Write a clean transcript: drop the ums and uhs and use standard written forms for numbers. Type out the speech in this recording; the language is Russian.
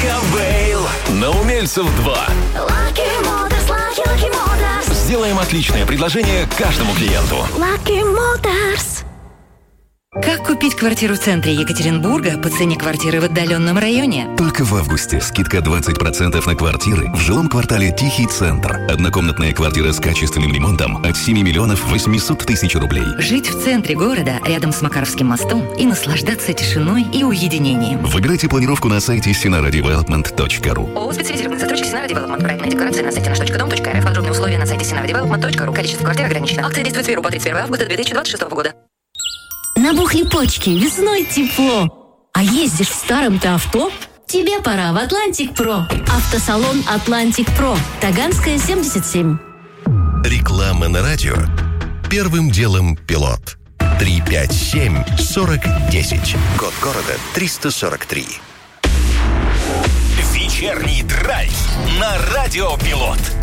Авейл. На Умельцев 2. Lucky Motors, Lucky Motors. Сделаем отличное предложение каждому клиенту. Lucky Motors. Как купить квартиру в центре Екатеринбурга по цене квартиры в отдаленном районе? Только в августе скидка 20% на квартиры в жилом квартале «Тихий центр». Однокомнатная квартира с качественным ремонтом от 7 миллионов 800 тысяч рублей. Жить в центре города, рядом с Макаровским мостом, и наслаждаться тишиной и уединением. Выбирайте планировку на сайте sinaradevelopment.ru. ООО «Специализированный застройщик Sinara Development». Проектная декларация на сайте наш.дом.рф. Подробные условия на сайте sinaradevelopment.ru. Количество квартир ограничено. Акция действует с 1 по 31 августа 2026 года. Набухли почки, весной тепло. А ездишь в старом-то авто? Тебе пора в Атлантик Про. Автосалон Атлантик Про. Таганская, 77. Реклама на радио. Первым делом пилот. 357-4010. Код города 343. Вечерний драйв на Радио Пилот.